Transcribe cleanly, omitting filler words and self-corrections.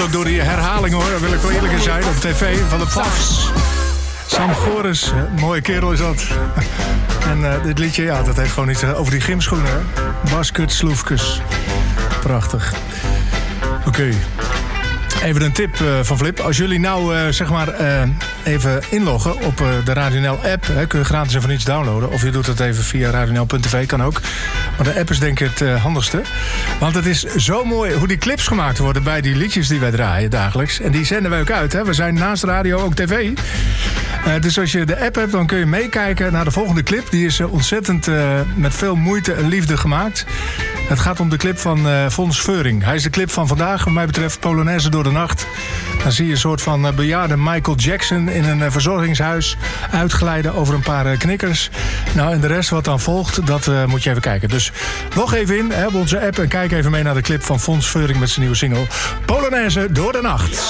ook door die herhaling hoor, daar wil ik wel eerlijk zijn, op tv van de Pafs. Sam Goris, mooie kerel is dat. En dit liedje, ja, dat heeft gewoon iets over die gymschoenen. Hè? Basket, sloefkes. Prachtig. Oké. Even een tip van Flip. Als jullie nou even inloggen op de Radio NL app... kun je gratis even iets downloaden. Of je doet het even via radionl.tv, kan ook. Maar de app is denk ik het handigste. Want het is zo mooi hoe die clips gemaakt worden... bij die liedjes die wij draaien dagelijks. En die zenden wij ook uit. Hè? We zijn naast radio ook tv. Dus als je de app hebt, dan kun je meekijken naar de volgende clip. Die is ontzettend met veel moeite en liefde gemaakt. Het gaat om de clip van Fons Veuring. Hij is de clip van vandaag, wat mij betreft, Polonaise door de nacht. Dan zie je een soort van bejaarde Michael Jackson in een verzorgingshuis uitglijden over een paar knikkers. Nou, en de rest wat dan volgt, dat moet je even kijken. Dus log even in op onze app en kijk even mee naar de clip van Fons Veuring met zijn nieuwe single Polonaise door de nacht.